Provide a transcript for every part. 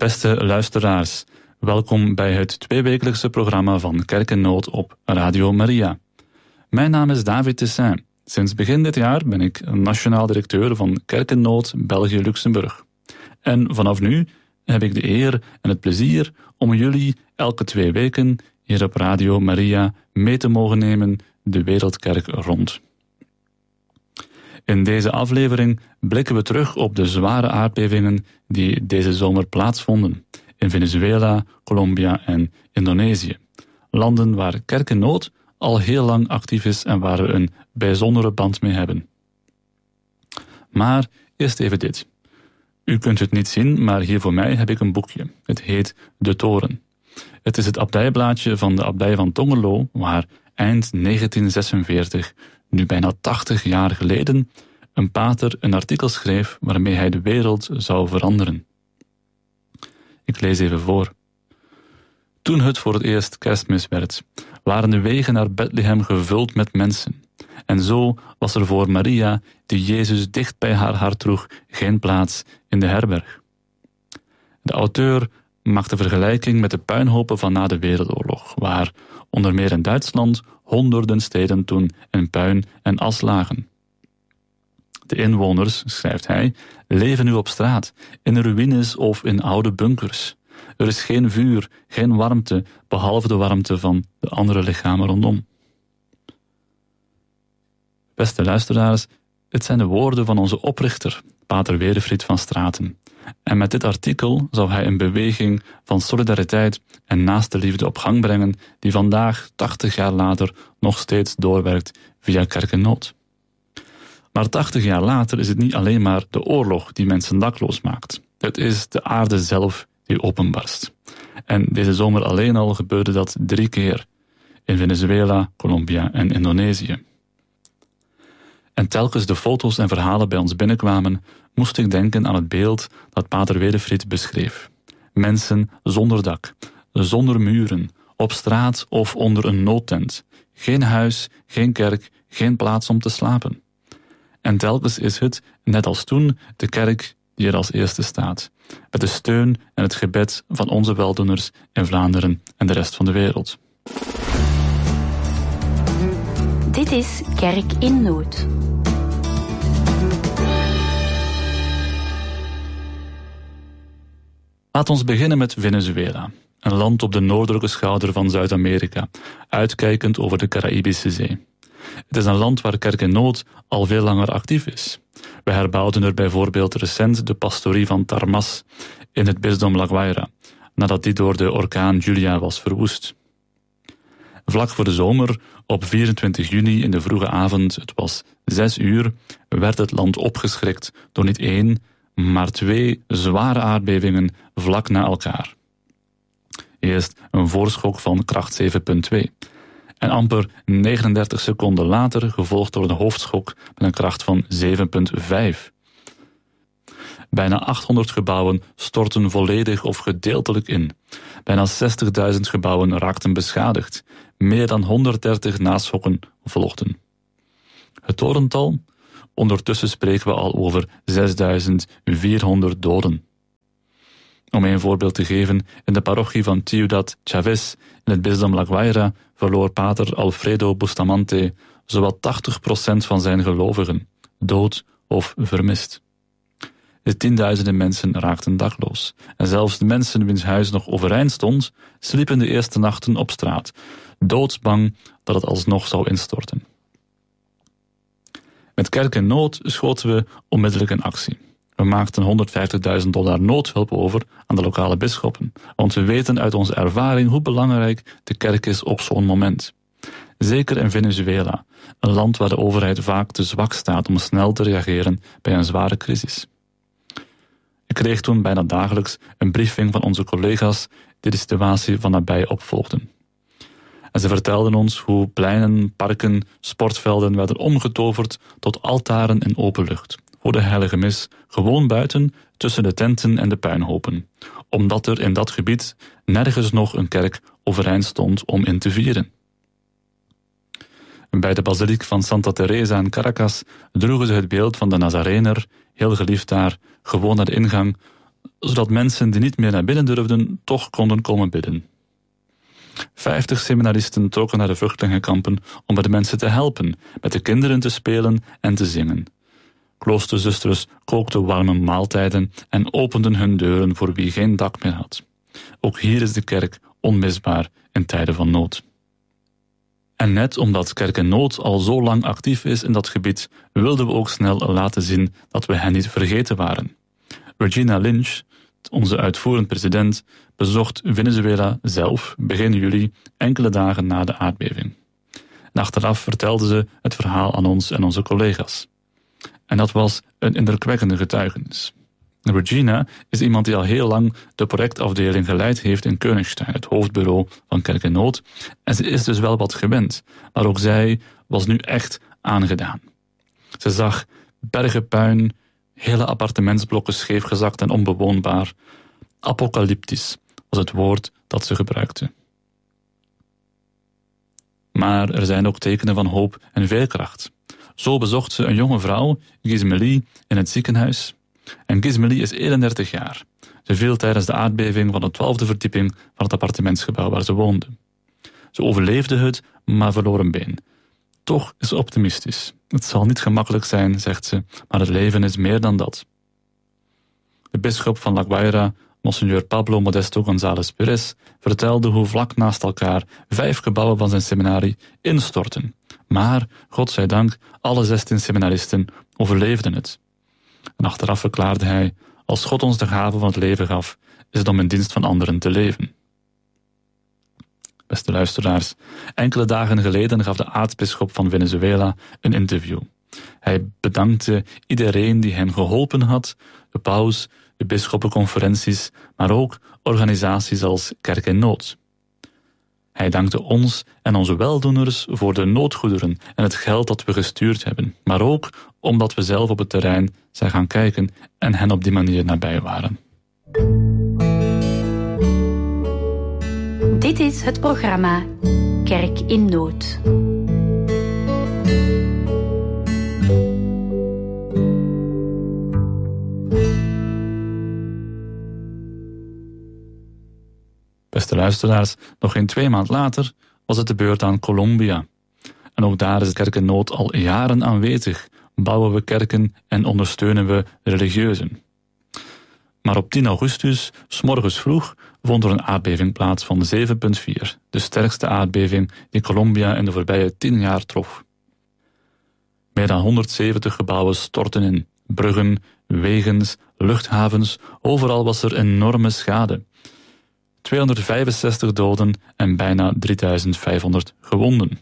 Beste luisteraars, welkom bij het tweewekelijkse programma van Kerk in Nood op Radio Maria. Mijn naam is David Tessin. Sinds begin dit jaar ben ik nationaal directeur van Kerk in Nood België-Luxemburg. En vanaf nu heb ik de eer en het plezier om jullie elke 2 weken hier op Radio Maria mee te mogen nemen de Wereldkerk rond. In deze aflevering blikken we terug op de zware aardbevingen die deze zomer plaatsvonden in Venezuela, Colombia en Indonesië. Landen waar Kerk in Nood al heel lang actief is en waar we een bijzondere band mee hebben. Maar eerst even dit. U kunt het niet zien, maar hier voor mij heb ik een boekje. Het heet De Toren. Het is het abdijblaadje van de abdij van Tongerlo, waar eind 1946, nu bijna 80 jaar geleden, een pater een artikel schreef waarmee hij de wereld zou veranderen. Ik lees even voor. Toen het voor het eerst Kerstmis werd, waren de wegen naar Bethlehem gevuld met mensen. En zo was er voor Maria, die Jezus dicht bij haar hart droeg, geen plaats in de herberg. De auteur maakt de vergelijking met de puinhopen van na de Wereldoorlog, waar, onder meer in Duitsland, honderden steden toen in puin en as lagen. De inwoners, schrijft hij, leven nu op straat, in ruïnes of in oude bunkers. Er is geen vuur, geen warmte, behalve de warmte van de andere lichamen rondom. Beste luisteraars, het zijn de woorden van onze oprichter, pater Wedefried van Straten. En met dit artikel zou hij een beweging van solidariteit en naaste liefde op gang brengen, die vandaag, 80 jaar later, nog steeds doorwerkt via Kerk in Nood. Maar 80 jaar later is het niet alleen maar de oorlog die mensen dakloos maakt. Het is de aarde zelf die openbarst. En deze zomer alleen al gebeurde dat 3 keer. In Venezuela, Colombia en Indonesië. En telkens de foto's en verhalen bij ons binnenkwamen, moest ik denken aan het beeld dat pater Wedefried beschreef. Mensen zonder dak, zonder muren, op straat of onder een noodtent. Geen huis, geen kerk, geen plaats om te slapen. En telkens is het, net als toen, de kerk die er als eerste staat. Met de steun en het gebed van onze weldoeners in Vlaanderen en de rest van de wereld. Dit is Kerk in Nood. Laat ons beginnen met Venezuela. Een land op de noordelijke schouder van Zuid-Amerika, uitkijkend over de Caraïbische Zee. Het is een land waar Kerk in Nood al veel langer actief is. We herbouwden er bijvoorbeeld recent de pastorie van Tarmas in het bisdom La Guaira, nadat die door de orkaan Julia was verwoest. Vlak voor de zomer, op 24 juni in de vroege avond, het was 6 uur, werd het land opgeschrikt door niet 1, maar 2 zware aardbevingen vlak na elkaar. Eerst een voorschok van kracht 7,2. En amper 39 seconden later gevolgd door een hoofdschok met een kracht van 7,5. Bijna 800 gebouwen stortten volledig of gedeeltelijk in. Bijna 60.000 gebouwen raakten beschadigd. Meer dan 130 naschokken volgden. Het dodental? Ondertussen spreken we al over 6.400 doden. Om een voorbeeld te geven, in de parochie van Ciudad Chavez in het bisdom La Guaira verloor pater Alfredo Bustamante zowat 80% van zijn gelovigen, dood of vermist. De tienduizenden mensen raakten dakloos. En zelfs de mensen wiens huis nog overeind stond, sliepen de eerste nachten op straat, doodsbang dat het alsnog zou instorten. Met Kerk in Nood schoten we onmiddellijk in actie. We maakten $150.000 noodhulp over aan de lokale bisschoppen, want we weten uit onze ervaring hoe belangrijk de kerk is op zo'n moment. Zeker in Venezuela, een land waar de overheid vaak te zwak staat om snel te reageren bij een zware crisis. Ik kreeg toen bijna dagelijks een briefing van onze collega's die de situatie van nabij opvolgden. En ze vertelden ons hoe pleinen, parken, sportvelden werden omgetoverd tot altaren in open lucht, voor de heilige mis, gewoon buiten, tussen de tenten en de puinhopen, omdat er in dat gebied nergens nog een kerk overeind stond om in te vieren. Bij de basiliek van Santa Teresa in Caracas droegen ze het beeld van de Nazarener, heel geliefd daar, gewoon naar de ingang, zodat mensen die niet meer naar binnen durfden, toch konden komen bidden. 50 seminaristen trokken naar de vluchtelingenkampen om bij de mensen te helpen, met de kinderen te spelen en te zingen. Kloosterzusters kookten warme maaltijden en openden hun deuren voor wie geen dak meer had. Ook hier is de kerk onmisbaar in tijden van nood. En net omdat Kerk in Nood al zo lang actief is in dat gebied, wilden we ook snel laten zien dat we hen niet vergeten waren. Regina Lynch, onze uitvoerend president, bezocht Venezuela zelf begin juli, enkele dagen na de aardbeving. En achteraf vertelde ze het verhaal aan ons en onze collega's. En dat was een indrukwekkende getuigenis. Regina is iemand die al heel lang de projectafdeling geleid heeft in Koningsstein, het hoofdbureau van Kerk in Nood. En ze is dus wel wat gewend, maar ook zij was nu echt aangedaan. Ze zag bergen puin, hele appartementsblokken scheefgezakt en onbewoonbaar. Apocalyptisch was het woord dat ze gebruikte. Maar er zijn ook tekenen van hoop en veerkracht. Zo bezocht ze een jonge vrouw, Gizmeli, in het ziekenhuis. En Gizmeli is 31 jaar. Ze viel tijdens de aardbeving van de 12e verdieping van het appartementsgebouw waar ze woonde. Ze overleefde het, maar verloor een been. Toch is ze optimistisch. Het zal niet gemakkelijk zijn, zegt ze, maar het leven is meer dan dat. De bisschop van La Guaira, Monsignor Pablo Modesto González Pérez, vertelde hoe vlak naast elkaar 5 gebouwen van zijn seminarie instortten. Maar, godzijdank, alle 16 seminaristen overleefden het. En achteraf verklaarde hij, als God ons de gave van het leven gaf, is het om in dienst van anderen te leven. Beste luisteraars, enkele dagen geleden gaf de aartsbisschop van Venezuela een interview. Hij bedankte iedereen die hem geholpen had, de paus, de bisschoppenconferenties, maar ook organisaties als Kerk in Nood. Hij dankte ons en onze weldoeners voor de noodgoederen en het geld dat we gestuurd hebben, maar ook omdat we zelf op het terrein zijn gaan kijken en hen op die manier nabij waren. Dit is het programma Kerk in Nood. Beste luisteraars, nog geen 2 maanden later was het de beurt aan Colombia. En ook daar is Kerk in Nood al jaren aanwezig. Bouwen we kerken en ondersteunen we religieuzen. Maar op 10 augustus, 's morgens vroeg, vond er een aardbeving plaats van 7,4. De sterkste aardbeving die Colombia in de voorbije 10 jaar trof. Meer dan 170 gebouwen stortten in. Bruggen, wegens, luchthavens, overal was er enorme schade. 265 doden en bijna 3500 gewonden.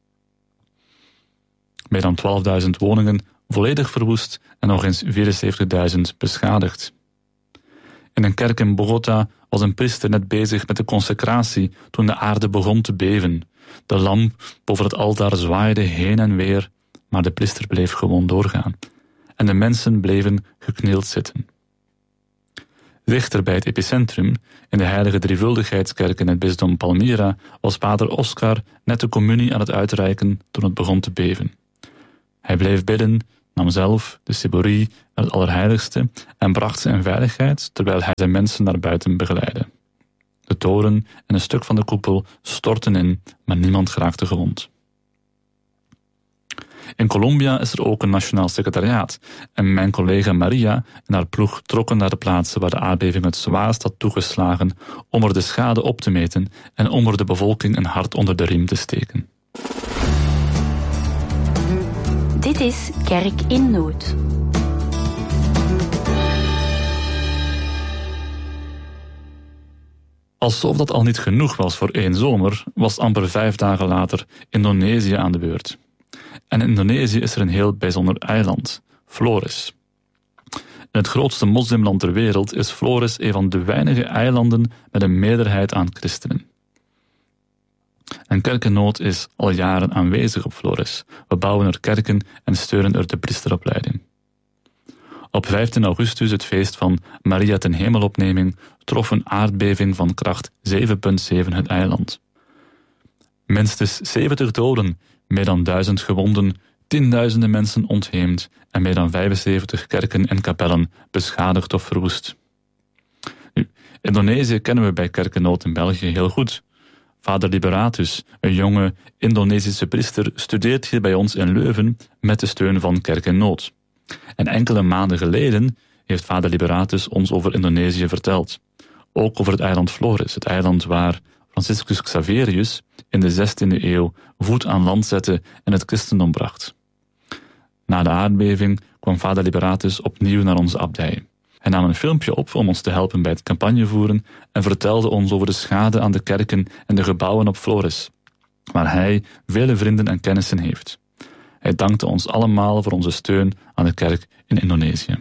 Meer dan 12.000 woningen volledig verwoest en nog eens 74.000 beschadigd. In een kerk in Bogota was een priester net bezig met de consecratie toen de aarde begon te beven. De lamp boven het altaar zwaaide heen en weer, maar de priester bleef gewoon doorgaan. En de mensen bleven geknield zitten. Dichter bij het epicentrum, in de Heilige Drievuldigheidskerk in het bisdom Palmira, was pater Oscar net de communie aan het uitreiken toen het begon te beven. Hij bleef bidden, nam zelf de ciborie naar het Allerheiligste en bracht ze in veiligheid terwijl hij zijn mensen naar buiten begeleidde. De toren en een stuk van de koepel stortten in, maar niemand geraakte gewond. In Colombia is er ook een nationaal secretariaat en mijn collega Maria en haar ploeg trokken naar de plaatsen waar de aardbeving het zwaarst had toegeslagen om er de schade op te meten en om er de bevolking een hart onder de riem te steken. Dit is Kerk in Nood. Alsof dat al niet genoeg was voor 1 zomer, was amper 5 dagen later Indonesië aan de beurt. En in Indonesië is er een heel bijzonder eiland, Flores. In het grootste moslimland ter wereld is Flores een van de weinige eilanden met een meerderheid aan christenen. En Kerk in Nood is al jaren aanwezig op Flores. We bouwen er kerken en steunen er de priesteropleiding. Op 15 augustus, het feest van Maria ten Hemelopneming, trof een aardbeving van kracht 7,7 het eiland. Minstens 70 doden, meer dan 1000 gewonden, 10.000 mensen ontheemd en meer dan 75 kerken en kapellen beschadigd of verwoest. Indonesië kennen we bij Kerk in Nood in België heel goed. Vader Liberatus, een jonge Indonesische priester, studeert hier bij ons in Leuven met de steun van Kerk in Nood. En enkele maanden geleden heeft vader Liberatus ons over Indonesië verteld. Ook over het eiland Flores, het eiland waar Franciscus Xaverius in de 16e eeuw voet aan land zette en het christendom bracht. Na de aardbeving kwam vader Liberatus opnieuw naar onze abdij. Hij nam een filmpje op om ons te helpen bij het campagnevoeren en vertelde ons over de schade aan de kerken en de gebouwen op Flores, waar hij vele vrienden en kennissen heeft. Hij dankte ons allemaal voor onze steun aan de kerk in Indonesië.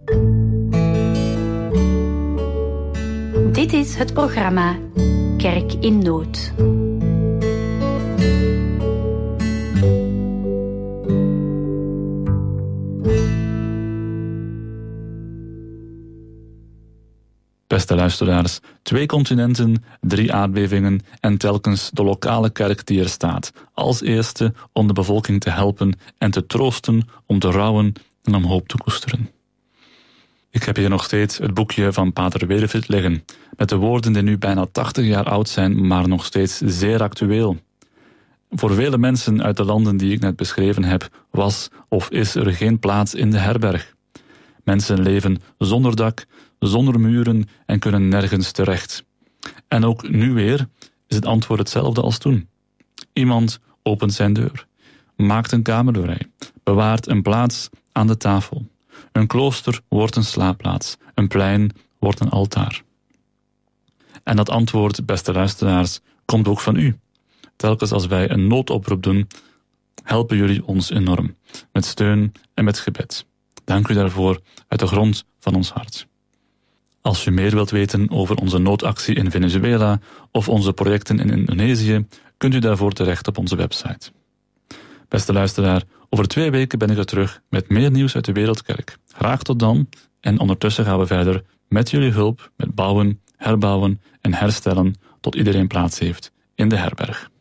Dit is het programma Kerk in Nood. Beste luisteraars, 2 continenten, 3 aardbevingen en telkens de lokale kerk die er staat. Als eerste om de bevolking te helpen en te troosten, om te rouwen en om hoop te koesteren. Ik heb hier nog steeds het boekje van Pater Werenfried liggen, met de woorden die nu bijna 80 jaar oud zijn, maar nog steeds zeer actueel. Voor vele mensen uit de landen die ik net beschreven heb, was of is er geen plaats in de herberg. Mensen leven zonder dak, zonder muren en kunnen nergens terecht. En ook nu weer is het antwoord hetzelfde als toen. Iemand opent zijn deur, maakt een kamer vrij, bewaart een plaats aan de tafel. Een klooster wordt een slaapplaats, een plein wordt een altaar. En dat antwoord, beste luisteraars, komt ook van u. Telkens als wij een noodoproep doen, helpen jullie ons enorm, met steun en met gebed. Dank u daarvoor uit de grond van ons hart. Als u meer wilt weten over onze noodactie in Venezuela of onze projecten in Indonesië, kunt u daarvoor terecht op onze website. Beste luisteraar, over 2 weken ben ik er terug met meer nieuws uit de Wereldkerk. Graag tot dan, en ondertussen gaan we verder met jullie hulp met bouwen, herbouwen en herstellen tot iedereen plaats heeft in de herberg.